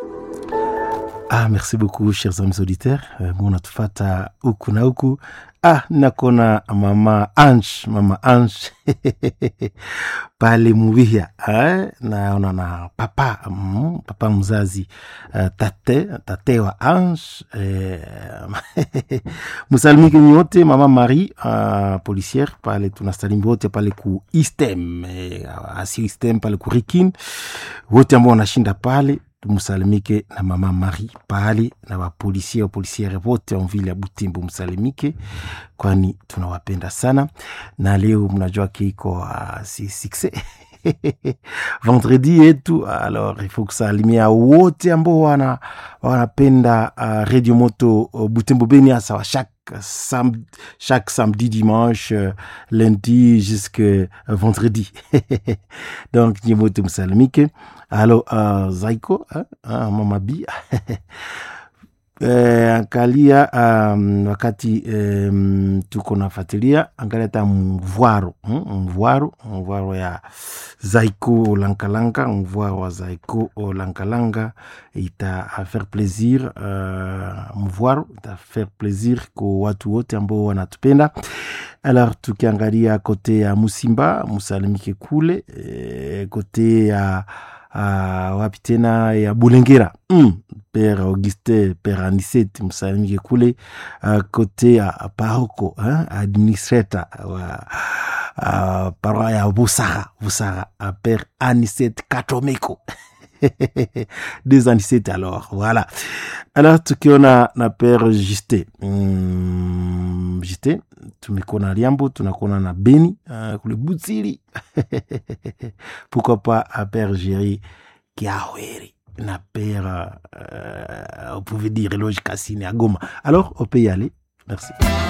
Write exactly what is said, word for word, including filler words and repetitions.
Ah, merci beaucoup, chers amis auditeurs. Euh, Muna tufata huku na huku. Ah, nakona mama Ange, mama Ange. Pale Muvia, eh? Naona na papa, mm, papa mzazi, uh, tate, tate wa Ange. Eh, musalimike nyote, mama Marie, uh, policière, pale tunasalimia wote pale ku Istem, eh, asi Istem pale ku Rikin. Wote ambao wanashinda pale tumusalimike na mama Marie pale na wapolisia wapolisiere wote wa mvili ya Butembo msalimike, kwani tunawapenda sana. Na leo mnajua kiko uh, si succès vendredi yetu, alors il faut kusalimia wote ambao wana wanapenda uh, Radio Moto uh, Butembo Beni, hasa wa chaque Sam, chaque samedi, dimanche, euh, lundi jusqu'à euh, vendredi. Donc, Nyemote Msalimike. Alors, uh, Zaiko, hein, hein, Mama Bi. Eh, angalia um, wakati um, tuko nafuatilia, angalia ta mvwaro hmm? mvwaro mvwaro ya Zaiko Lankalanga, mvwaro wa Zaiko Lankalanga ita faire plaisir, uh, mvwaro ita faire plaisir kwa watu wote ambao wanatupenda. Alors tukiangalia kote ya Musimba, musalimike kule, eh, kote ya Uh, wapi tena ya Bulengera, mm, Père Auguste, Père Anisette msalimike kule, uh, kote ya paroko, hein, administrateur wa uh, paroa ya Busara, Busara, uh, Père Anisette Katomeko. Des Anisette alors, voilà. Alors tukiona na Père Justin, mm, Justin tumekona Liambo, tunakona na Beni, uh, kule Butsiri. Pourquoi pas à Père Géry Kiaweri na Père, euh, on pouvait dire Eloge Cassine à Goma. Alors on peut y aller. Merci.